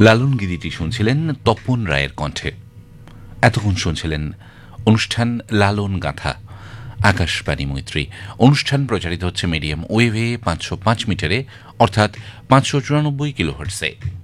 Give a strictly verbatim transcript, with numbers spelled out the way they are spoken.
লালনগীতিটি শুনছিলেন তপন রায়ের কণ্ঠে। এতক্ষণ শুনছিলেন অনুষ্ঠান লালন গাথা, আকাশবাণী মৈত্রী। অনুষ্ঠান প্রচারিত হচ্ছে মিডিয়াম ওয়েভে পাঁচশো পাঁচ মিটারে, অর্থাৎ পাঁচশো চুরানব্বই কিলোহার্টজে।